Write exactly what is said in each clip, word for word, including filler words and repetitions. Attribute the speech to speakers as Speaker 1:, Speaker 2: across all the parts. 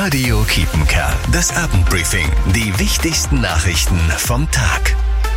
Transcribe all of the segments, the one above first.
Speaker 1: Radio Kiepenkerl, das Abendbriefing. Die wichtigsten Nachrichten vom Tag.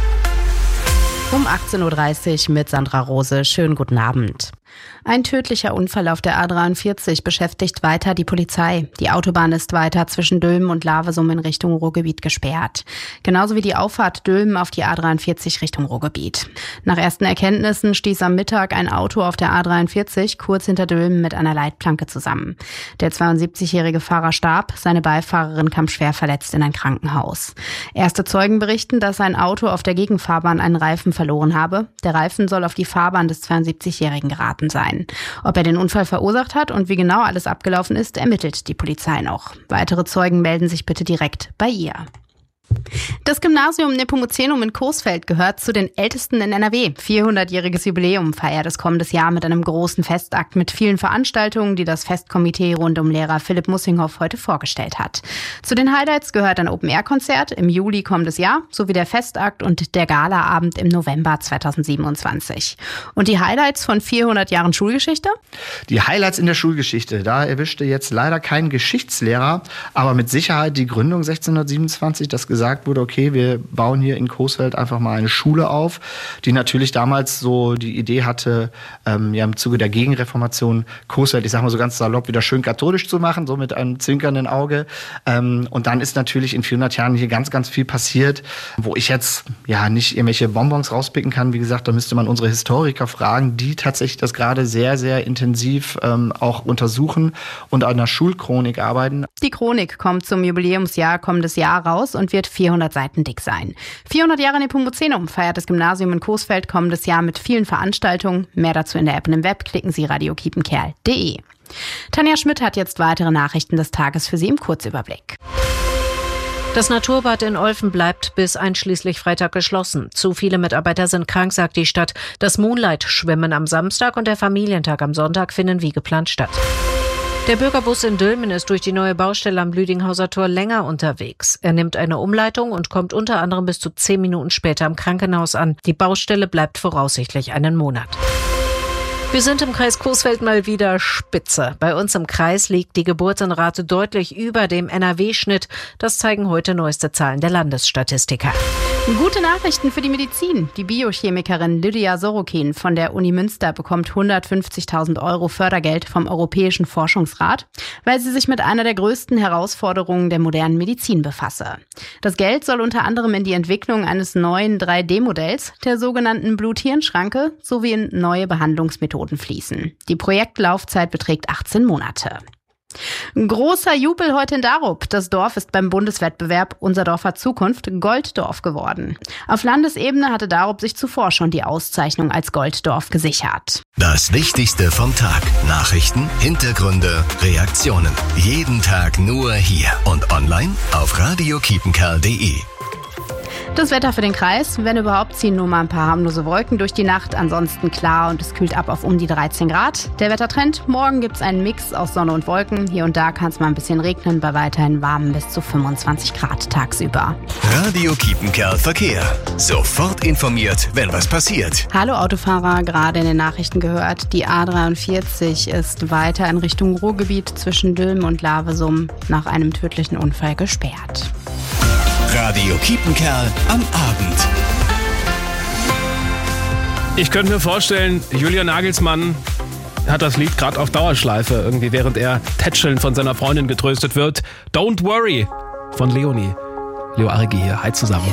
Speaker 2: Um achtzehn Uhr dreißig mit Sandra Rose. Schönen guten Abend. Ein tödlicher Unfall auf der A dreiundvierzig beschäftigt weiter die Polizei. Die Autobahn ist weiter zwischen Dülmen und Lavesum in Richtung Ruhrgebiet gesperrt. Genauso wie die Auffahrt Dülmen auf die A dreiundvierzig Richtung Ruhrgebiet. Nach ersten Erkenntnissen stieß am Mittag ein Auto auf der A dreiundvierzig kurz hinter Dülmen mit einer Leitplanke zusammen. Der zweiundsiebzigjährige Fahrer starb, seine Beifahrerin kam schwer verletzt in ein Krankenhaus. Erste Zeugen berichten, dass ein Auto auf der Gegenfahrbahn einen Reifen verloren habe. Der Reifen soll auf die Fahrbahn des zweiundsiebzigjährigen geraten sein. Ob er den Unfall verursacht hat und wie genau alles abgelaufen ist, ermittelt die Polizei noch. Weitere Zeugen melden sich bitte direkt bei ihr. Das Gymnasium Nepomucenum in Coesfeld gehört zu den ältesten in N R W. vierhundertjähriges Jubiläum feiert es kommendes Jahr mit einem großen Festakt mit vielen Veranstaltungen, die das Festkomitee rund um Lehrer Philipp Mussinghoff heute vorgestellt hat. Zu den Highlights gehört ein Open-Air-Konzert im Juli kommendes Jahr sowie der Festakt und der Galaabend im November zweitausendsiebenundzwanzig. Und die Highlights von vierhundert Jahren Schulgeschichte?
Speaker 3: Die Highlights in der Schulgeschichte, da erwischte jetzt leider kein Geschichtslehrer, aber mit Sicherheit die Gründung sechzehnhundertsiebenundzwanzig, das gesagt wurde, okay, wir bauen hier in Coesfeld einfach mal eine Schule auf, die natürlich damals so die Idee hatte, ähm, ja im Zuge der Gegenreformation Coesfeld, ich sag mal so ganz salopp, wieder schön katholisch zu machen, so mit einem zwinkernden Auge. Ähm, und dann ist natürlich in vierhundert Jahren hier ganz, ganz viel passiert, wo ich jetzt ja nicht irgendwelche Bonbons rauspicken kann. Wie gesagt, da müsste man unsere Historiker fragen, die tatsächlich das gerade sehr, sehr intensiv ähm, auch untersuchen und an einer Schulchronik arbeiten.
Speaker 2: Die Chronik kommt zum Jubiläumsjahr kommendes Jahr raus und wird vierhundert Seiten dick sein. vierhundert Jahre Nepomucenum feiert das Gymnasium in Coesfeld kommendes Jahr mit vielen Veranstaltungen. Mehr dazu in der App und im Web. Klicken Sie radio kiepenkerl punkt de. Tanja Schmidt hat jetzt weitere Nachrichten des Tages für Sie im Kurzüberblick.
Speaker 4: Das Naturbad in Olfen bleibt bis einschließlich Freitag geschlossen. Zu viele Mitarbeiter sind krank, sagt die Stadt. Das Moonlight-Schwimmen am Samstag und der Familientag am Sonntag finden wie geplant statt. Der Bürgerbus in Dülmen ist durch die neue Baustelle am Lüdinghauser Tor länger unterwegs. Er nimmt eine Umleitung und kommt unter anderem bis zu zehn Minuten später am Krankenhaus an. Die Baustelle bleibt voraussichtlich einen Monat. Wir sind im Kreis Coesfeld mal wieder spitze. Bei uns im Kreis liegt die Geburtenrate deutlich über dem N R W-Schnitt. Das zeigen heute neueste Zahlen der Landesstatistiker.
Speaker 2: Gute Nachrichten für die Medizin. Die Biochemikerin Lydia Sorokin von der Uni Münster bekommt hundertfünfzigtausend Euro Fördergeld vom Europäischen Forschungsrat, weil sie sich mit einer der größten Herausforderungen der modernen Medizin befasse. Das Geld soll unter anderem in die Entwicklung eines neuen drei D Modells, der sogenannten Blut-Hirn-Schranke, sowie in neue Behandlungsmethoden fließen. Die Projektlaufzeit beträgt achtzehn Monate. Großer Jubel heute in Darup. Das Dorf ist beim Bundeswettbewerb Unser Dorf hat Zukunft Golddorf geworden. Auf Landesebene hatte Darup sich zuvor schon die Auszeichnung als Golddorf gesichert.
Speaker 1: Das Wichtigste vom Tag. Nachrichten, Hintergründe, Reaktionen. Jeden Tag nur hier und online auf radio kiepenkerl punkt de.
Speaker 2: Das Wetter für den Kreis, wenn überhaupt, ziehen nur mal ein paar harmlose Wolken durch die Nacht. Ansonsten klar und es kühlt ab auf um die dreizehn Grad. Der Wettertrend, morgen gibt's einen Mix aus Sonne und Wolken. Hier und da kann es mal ein bisschen regnen, bei weiterhin warmen bis zu fünfundzwanzig Grad tagsüber.
Speaker 1: Radio Kiepenkerl Verkehr. Sofort informiert, wenn was passiert.
Speaker 2: Hallo Autofahrer, gerade in den Nachrichten gehört. Die A dreiundvierzig ist weiter in Richtung Ruhrgebiet zwischen Dülmen und Lavesum nach einem tödlichen Unfall gesperrt.
Speaker 1: Radio Kiepenkerl am Abend.
Speaker 5: Ich könnte mir vorstellen, Julian Nagelsmann hat das Lied gerade auf Dauerschleife, irgendwie während er tätschelnd von seiner Freundin getröstet wird. Don't Worry von Leonie. Leo Arigi hier, hi zusammen.